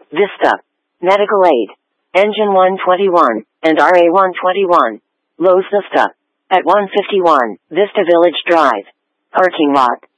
Vista. Medical aid. Engine 121, and RA 121. Lowe's Vista. At 151, Vista Village Drive. Parking lot.